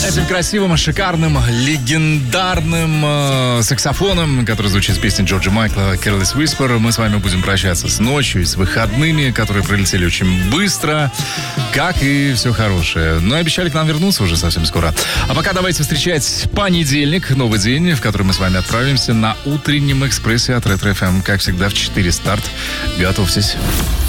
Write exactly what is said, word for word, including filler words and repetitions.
Этим красивым, шикарным, легендарным э, саксофоном, который звучит с песни Джорджа Майкла «Careless Whisper», мы с вами будем прощаться с ночью и с выходными, которые пролетели очень быстро, как и все хорошее. Но обещали к нам вернуться уже совсем скоро. А пока давайте встречать понедельник, новый день, в который мы с вами отправимся на утреннем экспрессе от Ретро эф эм. Как всегда, в четыре старт. Готовьтесь.